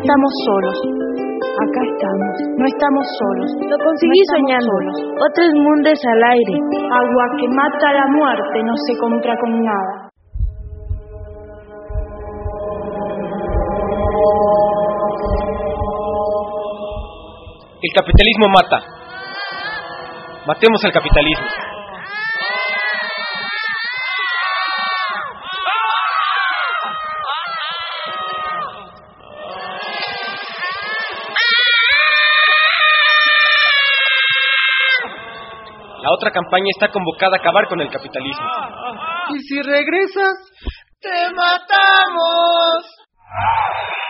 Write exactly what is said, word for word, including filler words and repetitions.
estamos solos. Acá estamos, no estamos solos. Lo conseguí no soñando. Solos. Otros mundos al aire. Agua que mata a la muerte no se compra con nada. El capitalismo mata. Matemos al capitalismo. La otra campaña está convocada a acabar con el capitalismo. Y si regresas, te matamos.